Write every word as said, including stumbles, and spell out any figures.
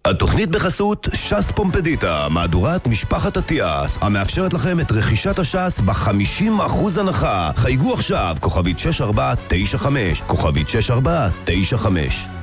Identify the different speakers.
Speaker 1: התוכנית בחסות ש"ס פומפדיטה, מהדורת משפחת אטיאס, המאפשרת לכם את רכישת הש"ס ב-חמישים אחוז הנחה. חייגו עכשיו, כוכבית שש ארבע תשע חמש, כוכבית שש ארבע תשע חמש.